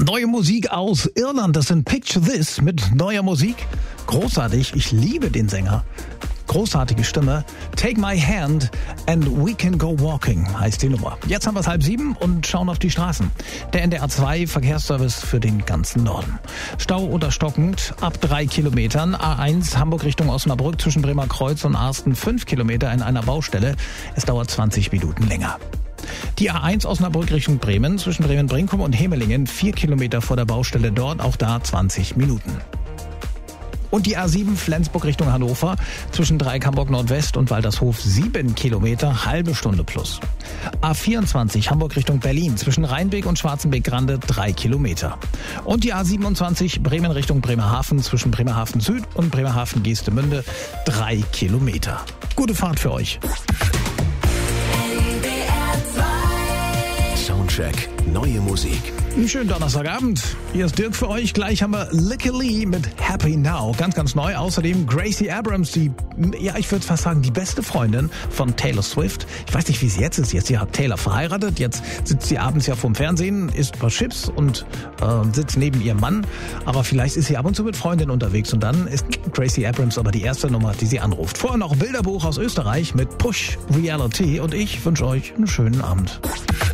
Neue Musik aus Irland, das sind Picture This mit neuer Musik. Großartig, ich liebe den Sänger. Großartige Stimme. Take My Hand and We Can Go Walking heißt die Nummer. Jetzt haben wir es 6:30 und schauen auf die Straßen. Der NDR 2 Verkehrsservice für den ganzen Norden. Stau oder stockend ab 3 Kilometern. A1 Hamburg Richtung Osnabrück zwischen Bremerkreuz und Arsten 5 Kilometer in einer Baustelle. Es dauert 20 Minuten länger. Die A1 Osnabrück Richtung Bremen zwischen Bremen-Brinkum und Hemelingen 4 Kilometer vor der Baustelle dort, auch da 20 Minuten. Und die A7 Flensburg Richtung Hannover zwischen Dreieck Hamburg Nordwest und Waltershof 7 Kilometer, halbe Stunde plus. A24 Hamburg Richtung Berlin zwischen Rheinbeek und Schwarzenbeek-Grande 3 Kilometer. Und die A27 Bremen Richtung Bremerhaven zwischen Bremerhaven Süd und Bremerhaven Geestemünde 3 Kilometer. Gute Fahrt für euch. Soundcheck, neue Musik. Einen schönen Donnerstagabend. Hier ist Dirk für euch. Gleich haben wir Licky Lee mit Happy Now. Ganz, ganz neu. Außerdem Gracie Abrams, ich würde fast sagen, die beste Freundin von Taylor Swift. Ich weiß nicht, wie es jetzt ist. Jetzt hat Taylor verheiratet. Jetzt sitzt sie abends ja vorm Fernsehen, isst ein paar Chips und sitzt neben ihrem Mann. Aber vielleicht ist sie ab und zu mit Freundinnen unterwegs. Und dann ist Gracie Abrams aber die erste Nummer, die sie anruft. Vorher noch ein Bilderbuch aus Österreich mit Push Reality. Und ich wünsche euch einen schönen Abend.